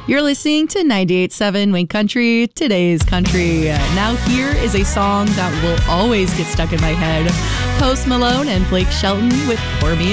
You're listening to 98.7 Wink Country, today's country. Now here is a song that will always get stuck in my head. Post Malone and Blake Shelton with Pour Me